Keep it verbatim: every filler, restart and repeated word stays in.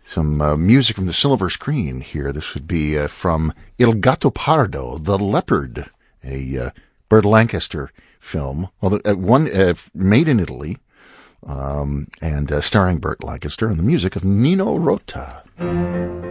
some uh, music from the silver screen here. This would be uh, from Il Gatto Pardo, The Leopard, a uh, Burt Lancaster film, although uh, one uh, made in Italy, um, and uh, starring Burt Lancaster, and the music of Nino Rota.